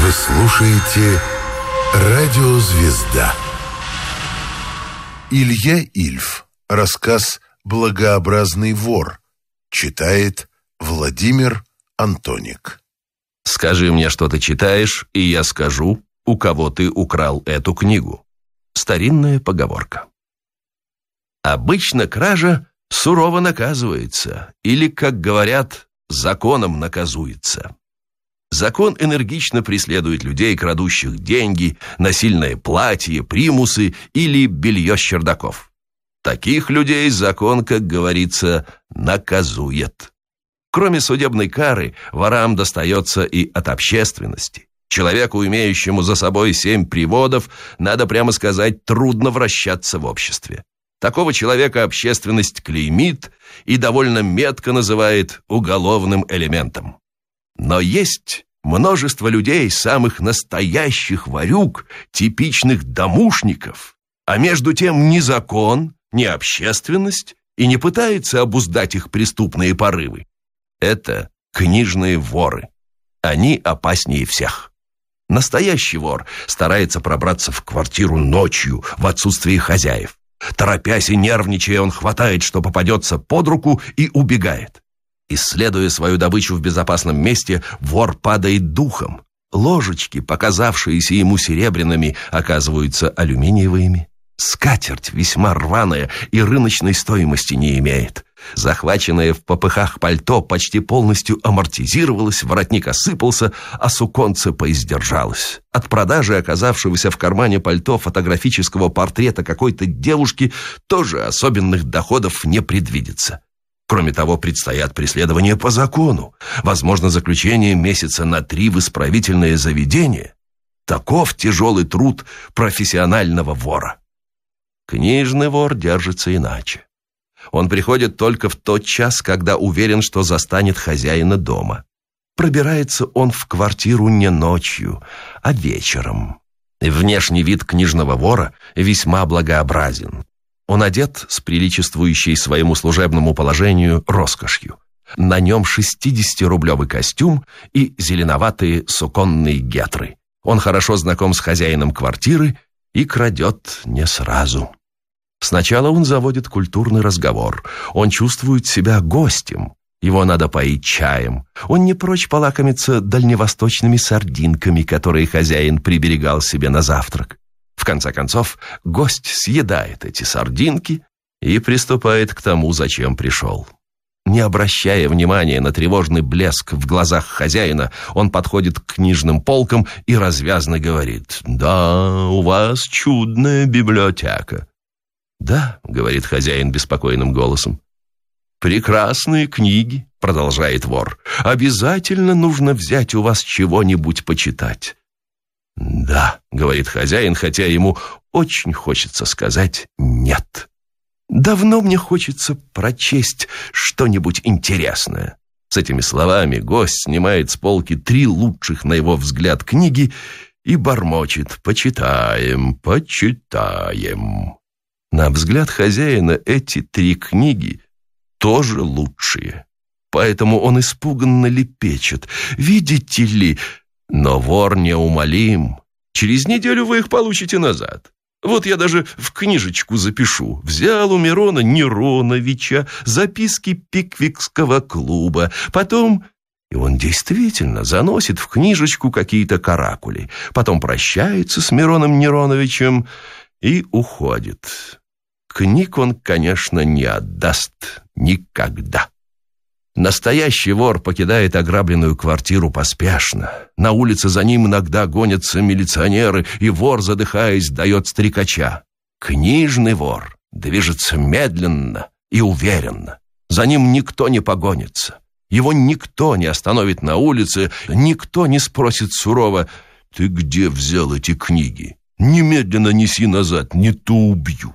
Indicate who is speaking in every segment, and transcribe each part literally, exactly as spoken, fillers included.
Speaker 1: Вы слушаете «Радио Звезда». Илья Ильф. Рассказ «Благообразный вор». Читает Владимир Антоник.
Speaker 2: Скажи мне, что ты читаешь, и я скажу, у кого ты украл эту книгу. Старинная поговорка. Обычно кража сурово наказывается, или, как говорят, законом наказуется. Закон энергично преследует людей, крадущих деньги, насильное платье, примусы или белье с чердаков. Таких людей закон, как говорится, наказует. Кроме судебной кары, ворам достается и от общественности. Человеку, имеющему за собой семь приводов, надо прямо сказать, трудно вращаться в обществе. Такого человека общественность клеймит и довольно метко называет уголовным элементом. Но есть множество людей, самых настоящих ворюг, типичных домушников, а между тем ни закон, ни общественность и не пытается обуздать их преступные порывы. Это книжные воры. Они опаснее всех. Настоящий вор старается пробраться в квартиру ночью в отсутствие хозяев. Торопясь и нервничая, он хватает, что попадется под руку, и убегает. Исследуя свою добычу в безопасном месте, вор падает духом. Ложечки, показавшиеся ему серебряными, оказываются алюминиевыми. Скатерть весьма рваная и рыночной стоимости не имеет. Захваченное в попыхах пальто почти полностью амортизировалось, воротник осыпался, а суконце поиздержалось. От продажи оказавшегося в кармане пальто фотографического портрета какой-то девушки тоже особенных доходов не предвидится. Кроме того, предстоят преследования по закону, возможно, заключение месяца на три в исправительное заведение. Таков тяжелый труд профессионального вора. Книжный вор держится иначе. Он приходит только в тот час, когда уверен, что застанет хозяина дома. Пробирается он в квартиру не ночью, а вечером. Внешний вид книжного вора весьма благообразен. Он одет с приличествующей своему служебному положению роскошью. На нем шестидесятирублевый костюм и зеленоватые суконные гетры. Он хорошо знаком с хозяином квартиры и крадет не сразу. Сначала он заводит культурный разговор. Он чувствует себя гостем. Его надо поить чаем. Он не прочь полакомиться дальневосточными сардинками, которые хозяин приберегал себе на завтрак. В конце концов, гость съедает эти сардинки и приступает к тому, зачем пришел. Не обращая внимания на тревожный блеск в глазах хозяина, он подходит к книжным полкам и развязно говорит: «Да, у вас чудная библиотека». «Да», — говорит хозяин беспокойным голосом. «Прекрасные книги», — продолжает вор. «Обязательно нужно взять у вас чего-нибудь почитать». «Да», — говорит хозяин, хотя ему очень хочется сказать «нет». «Давно мне хочется прочесть что-нибудь интересное». С этими словами гость снимает с полки три лучших, на его взгляд, книги и бормочет: «Почитаем, почитаем». На взгляд хозяина эти три книги тоже лучшие. Поэтому он испуганно лепечет: «Видите ли...» Но вор неумолим. «Через неделю вы их получите назад. Вот я даже в книжечку запишу. Взял у Мирона Нероновича записки Пиквикского клуба. Потом...» И он действительно заносит в книжечку какие-то каракули. Потом прощается с Мироном Нероновичем и уходит. Книг он, конечно, не отдаст никогда. Настоящий вор покидает ограбленную квартиру поспешно. На улице за ним иногда гонятся милиционеры, и вор, задыхаясь, дает стрекача. Книжный вор движется медленно и уверенно. За ним никто не погонится. Его никто не остановит на улице, никто не спросит сурово: «Ты где взял эти книги? Немедленно неси назад, не то убью».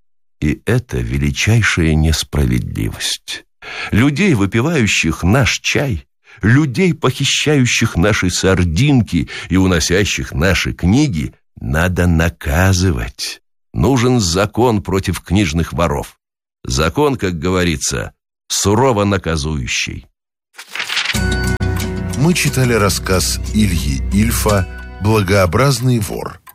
Speaker 2: И это величайшая несправедливость. Людей, выпивающих наш чай, людей, похищающих наши сардинки и уносящих наши книги, надо наказывать. Нужен закон против книжных воров. Закон, как говорится, сурово наказующий.
Speaker 1: Мы читали рассказ Ильи Ильфа «Благообразный вор».